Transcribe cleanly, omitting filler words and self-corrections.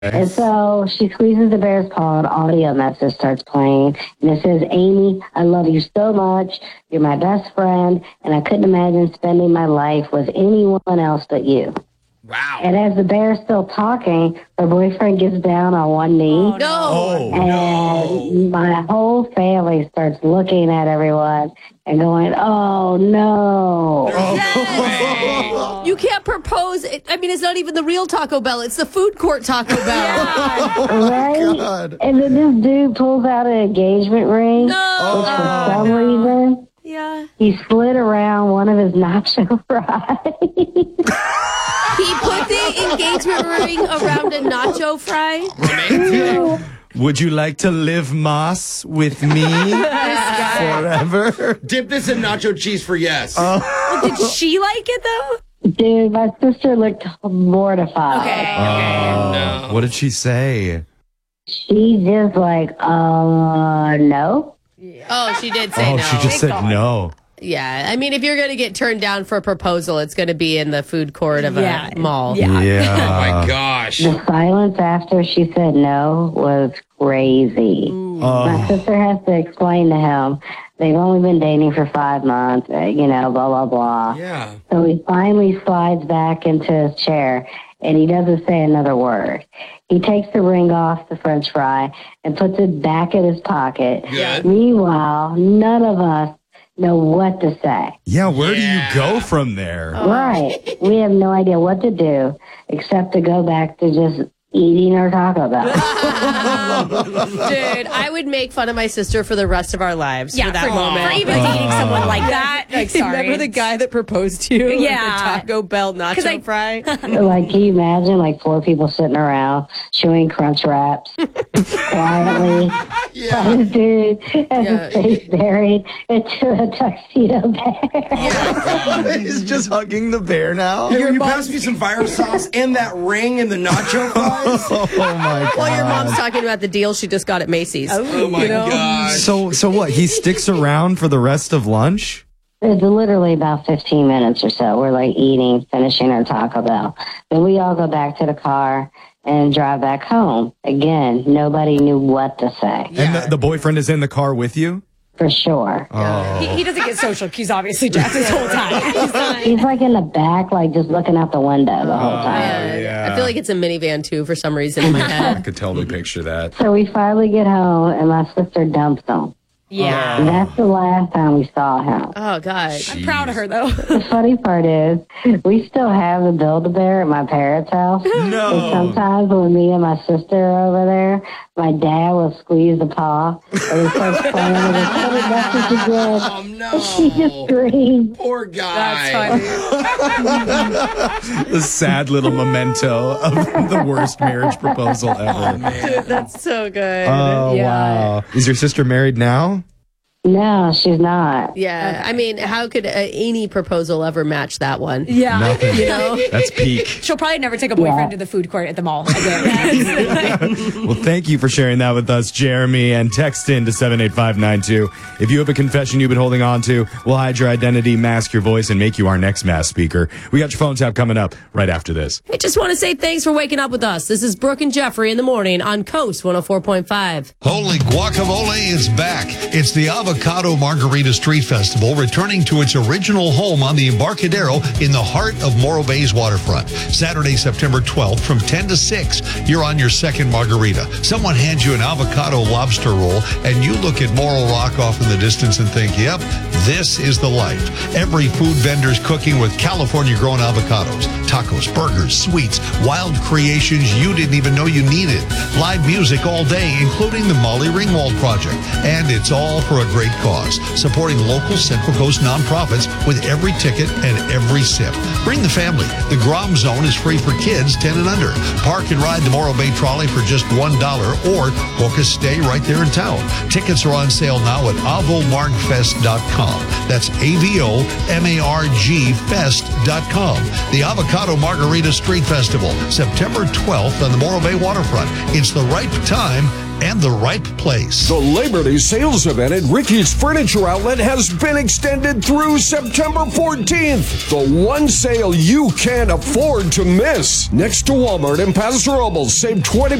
And so she squeezes the bear's paw, and audio message starts playing. And it says, Amy, I love you so much. You're my best friend, and I couldn't imagine spending my life with anyone else but you. Wow. And as the bear's still talking, her boyfriend gets down on one knee. And my whole family starts looking at everyone and going, oh, no. Yes. You can't propose. I mean, it's not even the real Taco Bell. It's the food court Taco Bell. Right? God. And then this dude pulls out an engagement ring. Which for some reason, he slid around one of his nacho fries. He put the engagement ring around a nacho fry. Romantic. Would you like to live Moss with me forever? Dip this in nacho cheese for yes. Did she like it, though? Dude, my sister looked mortified. Okay. No. What did she say? She just like, no. Oh, she did say no. She just said no. Yeah, I mean, if you're going to get turned down for a proposal, it's going to be in the food court of a mall. Oh, my gosh. The silence after she said no was crazy. My sister has to explain to him they've only been dating for 5 months, blah, blah, blah. Yeah. So he finally slides back into his chair, and he doesn't say another word. He takes the ring off the French fry and puts it back in his pocket. Good. Meanwhile, none of us know what to say. Yeah, where do you go from there? Right. We have no idea what to do except to go back to just eating our Taco Bell. Dude, I would make fun of my sister for the rest of our lives for that moment. For even dating someone like that. Like, sorry. Remember the guy that proposed to you? Yeah. With the Taco Bell nacho fry? Like, can you imagine, like, 4 people sitting around chewing Crunch Wraps quietly? While this dude has his face buried into a tuxedo bear. He's just hugging the bear now. Hey, you pass me some fire sauce and that ring and the nacho fries? Oh, my God. While your mom's talking about the deal she just got at Macy's. Oh, my gosh. So what? He sticks around for the rest of lunch? It's literally about 15 minutes or so. We're like eating, finishing our Taco Bell. Then we all go back to the car and drive back home. Again, nobody knew what to say. And the boyfriend is in the car with you? For sure. He doesn't get social cues, obviously, Jeff, this whole time. He's like in the back, like just looking out the window the whole time. I feel like it's a minivan, too, for some reason in my head. I could totally picture that. So we finally get home, and my sister dumps him. Yeah. And that's the last time we saw him. Oh, God. I'm proud of her, though. The funny part is, we still have the Build-A-Bear at my parents' house. No. And sometimes when me and my sister are over there, my dad will squeeze the paw, and he starts playing with it. Tell me that's what you did. Oh, no. She just screams. Poor guy. That's funny. The sad little memento of the worst marriage proposal ever. Dude, that's so good. Oh, wow. Is your sister married now? No, she's not. Yeah, I mean, how could any proposal ever match that one? Yeah. Nothing. You know? That's peak. She'll probably never take a boyfriend to the food court at the mall again. Well, thank you for sharing that with us, Jeremy, and text in to 78592. If you have a confession you've been holding on to, we'll hide your identity, mask your voice, and make you our next mass speaker. We got your phone tap coming up right after this. I just want to say thanks for waking up with us. This is Brooke and Jeffrey in the morning on Coast 104.5. Holy guacamole is back. It's the Avocado Margarita Street Festival, returning to its original home on the Embarcadero in the heart of Morro Bay's waterfront. Saturday, September 12th from 10 to 6, you're on your second margarita. Someone hands you an avocado lobster roll, and you look at Morro Rock off in the distance and think, yep, this is the life. Every food vendor's cooking with California-grown avocados, tacos, burgers, sweets, wild creations you didn't even know you needed. Live music all day, including the Molly Ringwald Project. And it's all for a great cause, supporting local Central Coast nonprofits with every ticket and every sip. Bring the family. The Grom Zone is free for kids 10 and under. Park and ride the Morro Bay Trolley for just $1 or book a stay right there in town. Tickets are on sale now at avomargfest.com. That's AVOMARG Fest.com. The Avocado Margarita Street Festival, September 12th on the Morro Bay waterfront. It's the right time and the right place. The Labor Day sales event at Ricky's Furniture Outlet has been extended through September 14th. The one sale you can't afford to miss. Next to Walmart and Paso Robles, save 20%